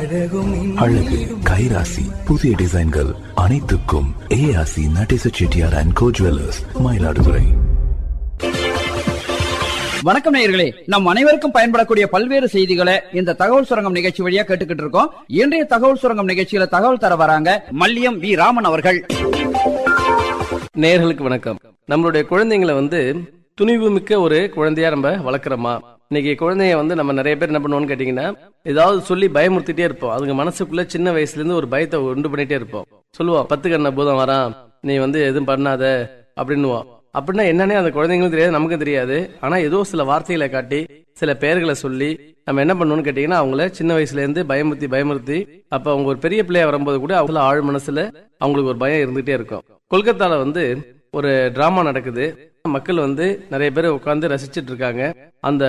அழகு கைராசி புதிய டிசைன்கள் அனைத்துக்கும் ஏஆசி Natesa Chettiar and go jewellers, Mayiladuthurai. வணக்கம் நேயர்களே, நம் அனைவருக்கும் பயன்படக்கூடிய பல்வேறு செய்திகளை இந்த தகவல் சுரங்கம் நிகழ்ச்சி வழியா கேட்டுக்கிட்டு இருக்கோம். இன்றைய தகவல் சுரங்கம் நிகழ்ச்சியில தகவல் தர வராங்க மல்லியம் வி ராமன் அவர்கள். நேயர்களுக்கு வணக்கம். நம்மளுடைய குழந்தைங்களை துணிவு மிக்க ஒரு குழந்தையா நம்ம வளர்க்குறோமா? இன்னைக்கு குழந்தைய நம்ம நிறைய பேர் என்ன பண்ணுவோம்னு கேட்டீங்கன்னா, ஏதாவது சொல்லி பயமுறுத்திட்டே இருப்போம். அதுங்க மனசுக்குள்ள சின்ன வயசுல இருந்து ஒரு பயத்தை உண்டு பண்ணிட்டே இருப்போம். சொல்லுவோம், 10 கண்ண பூதம் வரான், நீ எதுவும் பண்ணாத அப்படின்னுவோம். அப்படின்னா என்னன்னே அந்த குழந்தைங்களும் தெரியாது, நமக்கும் தெரியாது. ஆனா ஏதோ சில வார்த்தைகளை காட்டி சில பெயர்களை சொல்லி நம்ம என்ன பண்ணணும்னு கேட்டீங்கன்னா, அவங்கள சின்ன வயசுல இருந்து பயமுறுத்தி அப்ப அவங்க ஒரு பெரிய பிள்ளையா வரும்போது கூட அவங்கள ஆழ் மனசுல அவங்களுக்கு ஒரு பயம் இருந்துகிட்டே இருக்கும். கொல்கத்தால ஒரு டிராமா நடக்குது. மக்கள் நிறைய பேர் உட்கார்ந்து ரசிச்சிட்டு இருக்காங்க. அந்த